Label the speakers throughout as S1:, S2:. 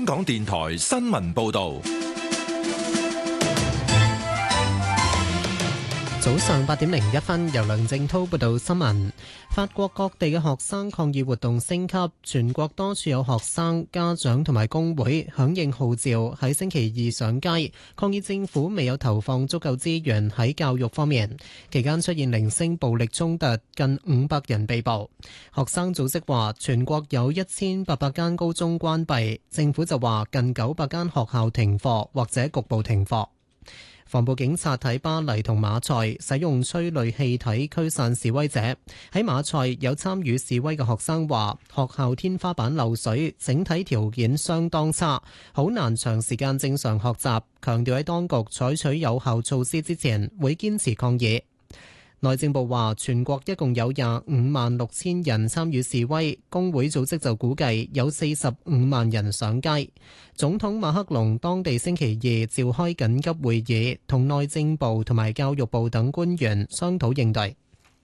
S1: 香港電台新聞報道。
S2: 早上8:01，由梁正滔報道新聞。法國各地嘅學生抗議活動升級，全國多處有學生、家長同埋工會響應號召，喺星期二上街抗議政府未有投放足夠資源喺教育方面。期間出現零星暴力衝突，近500人被捕。學生組織話，全國有1800間高中關閉，政府就話近900間學校停課或者局部停課。防暴警察喺巴黎同馬賽使用催淚氣體驅散示威者。喺馬賽有參與示威嘅學生話，學校天花板漏水，整體條件相當差，好難長時間正常學習。強調喺當局採取有效措施之前，會堅持抗議。內政部話，全國一共有256000人參與示威，工會組織就估計有45萬人上街。總統馬克龍當地星期二召開緊急會議，同內政部同埋教育部等官員商討應對。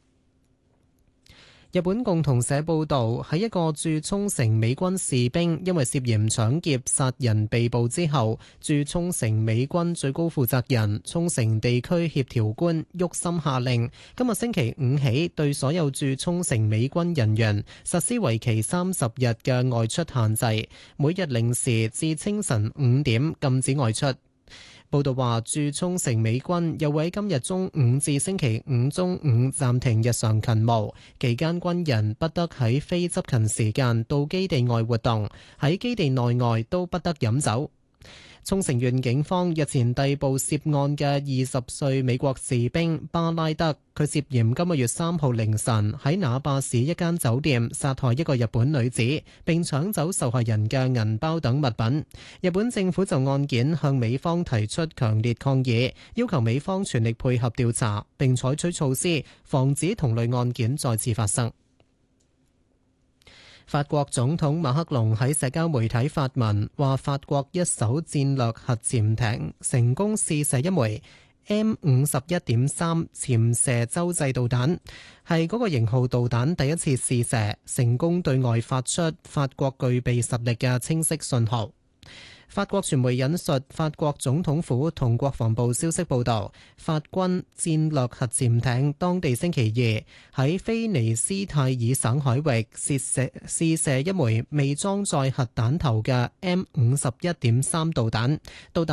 S2: 日本共同社報導，喺一個駐沖繩美軍士兵因為涉嫌搶劫殺人被捕之後，駐沖繩美軍最高負責人沖繩地區協調官郁森下令，今日星期五起對所有駐沖繩美軍人員實施為期30日嘅外出限制，每日0時至清晨5點禁止外出。報道話，駐沖繩美軍又會喺今日中午至星期五中午暫停日常勤務，期間軍人不得喺非執勤時間到基地外活動，喺基地內外都不得飲酒。沖繩縣警方日前逮捕涉案嘅20歲美國士兵巴拉德，佢涉嫌今個月3號凌晨喺那霸市一間酒店殺害一個日本女子，並搶走受害人嘅銀包等物品。日本政府就案件向美方提出強烈抗議，要求美方全力配合調查，並採取措施防止同類案件再次發生。法國總統馬克龍喺社交媒體發文，話法國一艘戰略核潛艇成功試射一枚 M51.3 潛射洲際導彈，係嗰個型號導彈第一次試射，成功對外發出法國具備實力嘅清晰信號。法國傳媒引述法國總統府同國防部消息報導，法軍戰略核潛艇當地星期二喺菲尼斯泰爾省海域試射一枚未裝載核彈頭嘅 M51.3 導彈。